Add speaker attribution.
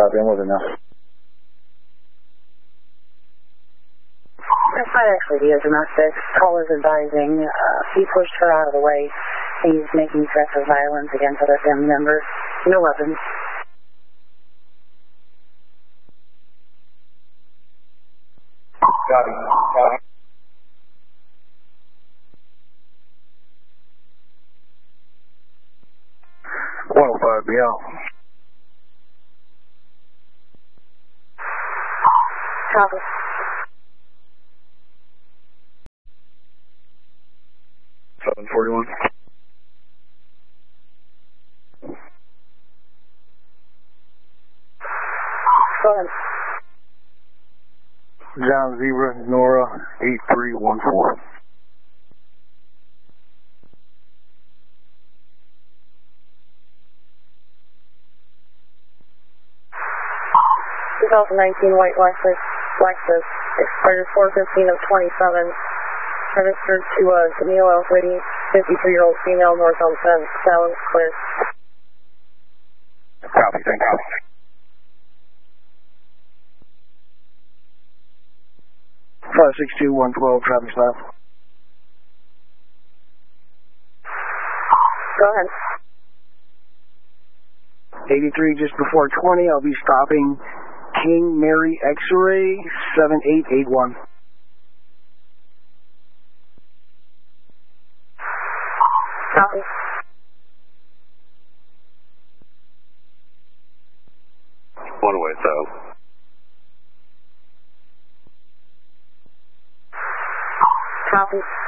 Speaker 1: copy. I'm moving now.
Speaker 2: That might actually be a domestic. Caller's advising he pushed her out of the way. He's making threats of violence against other family members. No weapons.
Speaker 1: Copy. Copy. Be out.
Speaker 2: Copy.
Speaker 1: $741.
Speaker 2: Go ahead.
Speaker 1: John Zebra, Nora, 8314.
Speaker 2: White Lexus, expired 4/15 of 27, registered to Camille Elflady, 53-year-old female, North Elm Silence, clear.
Speaker 1: Copy, thank you. Five 62112, traffic stop.
Speaker 2: Go ahead.
Speaker 1: 83 just before 20, I'll be stopping King Mary X-Ray 7881.
Speaker 2: Copy.
Speaker 1: One way south.
Speaker 2: Copy.